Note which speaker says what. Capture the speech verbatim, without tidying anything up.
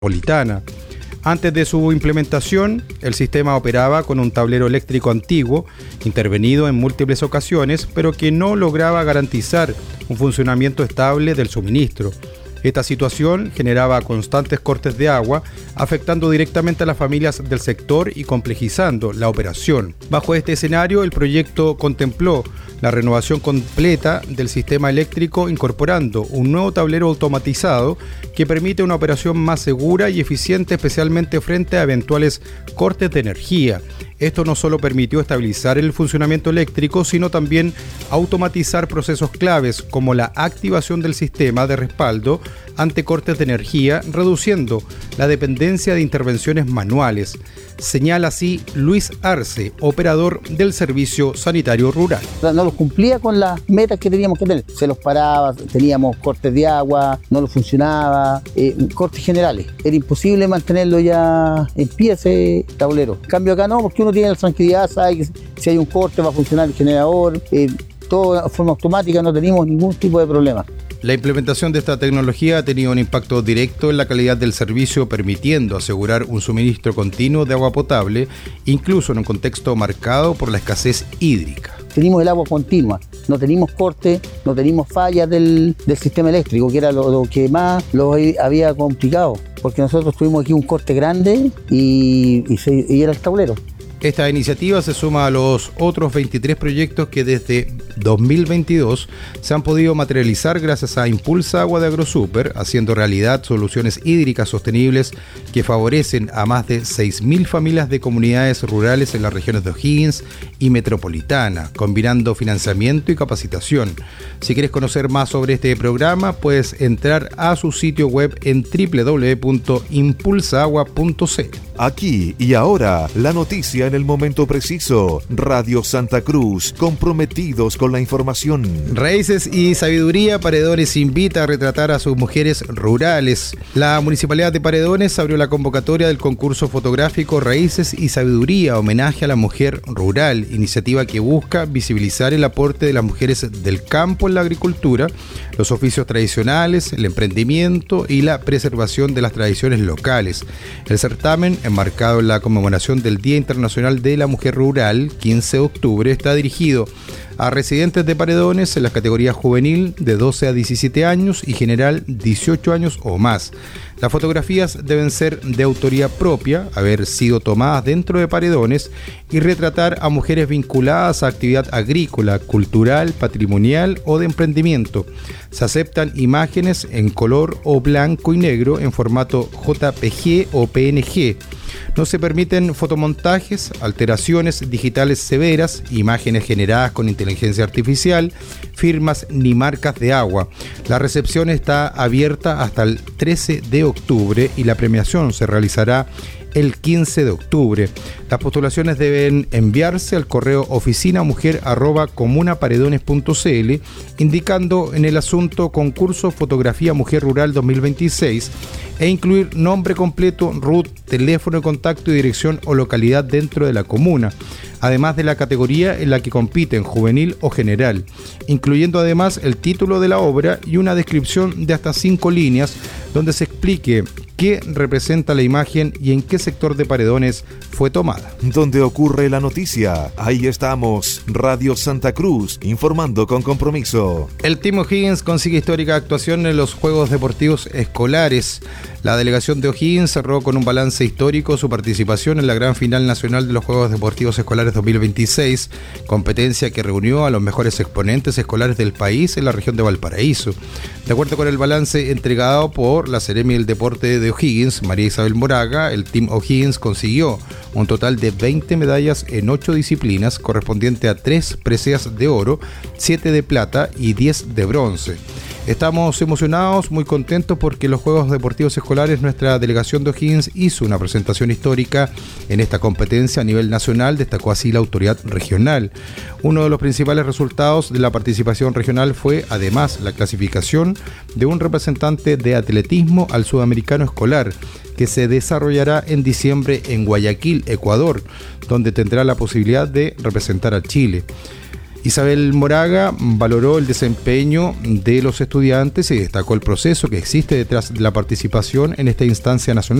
Speaker 1: metropolitana. Antes de su implementación, el sistema operaba con un tablero eléctrico antiguo, intervenido en múltiples ocasiones, pero que no lograba garantizar un funcionamiento estable del suministro. Esta situación generaba constantes cortes de agua, afectando directamente a las familias del sector y complejizando la operación. Bajo este escenario, el proyecto contempló la renovación completa del sistema eléctrico, incorporando un nuevo tablero automatizado que permite una operación más segura y eficiente, especialmente frente a eventuales cortes de energía. Esto no solo permitió estabilizar el funcionamiento eléctrico, sino también automatizar procesos claves como la activación del sistema de respaldo ante cortes de energía, reduciendo la dependencia de intervenciones manuales. Señala así Luis Arce, operador del Servicio Sanitario Rural.
Speaker 2: No los cumplía con las metas que teníamos que tener. Se los paraba, teníamos cortes de agua, no lo funcionaba, eh, cortes generales. Era imposible mantenerlo ya en pie ese tablero. En cambio acá no, porque uno tiene la tranquilidad, sabe que si hay un corte va a funcionar el generador, eh, todo de forma automática, no tenemos ningún tipo de problema.
Speaker 1: La implementación de esta tecnología ha tenido un impacto directo en la calidad del servicio, permitiendo asegurar un suministro continuo de agua potable, incluso en un contexto marcado por la escasez hídrica.
Speaker 2: Tenemos el agua continua, no tenemos cortes, no tenemos fallas del, del sistema eléctrico, que era lo, lo que más lo había complicado, porque nosotros tuvimos aquí un corte grande y, y, se, y era el tablero.
Speaker 1: Esta iniciativa se suma a los otros veintitrés proyectos que desde dos mil veintidós se han podido materializar gracias a Impulsa Agua de Agrosuper, haciendo realidad soluciones hídricas sostenibles que favorecen a más de seis mil familias de comunidades rurales en las regiones de O'Higgins y Metropolitana, combinando financiamiento y capacitación. Si quieres conocer más sobre este programa, puedes entrar a su sitio web en doble u doble u doble u punto impulsa agua punto c l.
Speaker 3: Aquí y ahora, la noticia en el momento preciso. Radio Santa Cruz, comprometidos con la información.
Speaker 1: Raíces y Sabiduría Paredones invita a retratar a sus mujeres rurales. La Municipalidad de Paredones abrió la convocatoria del concurso fotográfico Raíces y Sabiduría, homenaje a la mujer rural, iniciativa que busca visibilizar el aporte de las mujeres del campo en la agricultura, los oficios tradicionales, el emprendimiento y la preservación de las tradiciones locales. El certamen, enmarcado en la conmemoración del Día Internacional de la Mujer Rural, quince de octubre, está dirigido a residentes de Paredones en las categorías juvenil de doce a diecisiete años y general dieciocho años o más. Las fotografías deben ser de autoría propia, haber sido tomadas dentro de Paredones y retratar a mujeres vinculadas a actividad agrícola, cultural, patrimonial o de emprendimiento. Se aceptan imágenes en color o blanco y negro en formato J P G o P N G. No se permiten fotomontajes, alteraciones digitales severas, imágenes generadas con inteligencia artificial, firmas ni marcas de agua. La recepción está abierta hasta el trece de octubre y la premiación se realizará el quince de octubre. Las postulaciones deben enviarse al correo oficinamujer arroba comunaparedones punto c l, indicando en el asunto concurso Fotografía Mujer Rural dos mil veintiséis e incluir nombre completo, R U T, teléfono de contacto y dirección o localidad dentro de la comuna, además de la categoría en la que compiten, juvenil o general, incluyendo además el título de la obra y una descripción de hasta cinco líneas donde se explique qué representa la imagen y en qué sector de Paredones fue tomada.
Speaker 3: Donde ocurre la noticia, ahí estamos. Radio Santa Cruz, informando con compromiso.
Speaker 1: El Team O'Higgins consigue histórica actuación en los Juegos Deportivos Escolares. La delegación de O'Higgins cerró con un balance histórico su participación en la gran final nacional de los Juegos Deportivos Escolares dos mil veintiséis, competencia que reunió a los mejores exponentes escolares del país en la región de Valparaíso. De acuerdo con el balance entregado por la Seremi del Deporte de O'Higgins, María Isabel Moraga, el Team O'Higgins consiguió un total de veinte medallas en ocho disciplinas, correspondiente a tres preseas de oro, siete de plata y diez de bronce. Estamos emocionados, muy contentos porque en los Juegos Deportivos Escolares nuestra delegación de O'Higgins hizo una presentación histórica en esta competencia a nivel nacional, destacó así la autoridad regional. Uno de los principales resultados de la participación regional fue además la clasificación de un representante de atletismo al sudamericano escolar, que se desarrollará en diciembre en Guayaquil, Ecuador, donde tendrá la posibilidad de representar a Chile. Isabel Moraga valoró el desempeño de los estudiantes y destacó el proceso que existe detrás de la participación en esta instancia nacional.